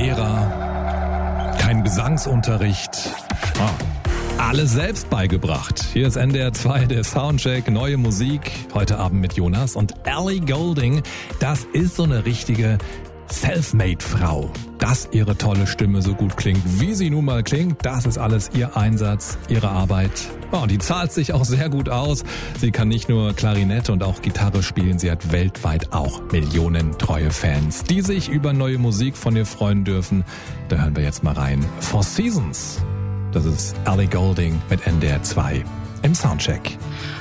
Lehrer, kein Gesangsunterricht. Alles selbst beigebracht. Hier ist NDR 2, der Soundcheck, neue Musik. Heute Abend mit Jonas und Ellie Goulding. Das ist so eine richtige Selfmade-Frau. Dass ihre tolle Stimme so gut klingt, wie sie nun mal klingt, das ist alles ihr Einsatz, ihre Arbeit. Und die zahlt sich auch sehr gut aus. Sie kann nicht nur Klarinette und auch Gitarre spielen, sie hat weltweit auch Millionen treue Fans, die sich über neue Musik von ihr freuen dürfen. Da hören wir jetzt mal rein. Four Seasons. Das ist Ellie Goulding mit NDR 2 im Soundcheck.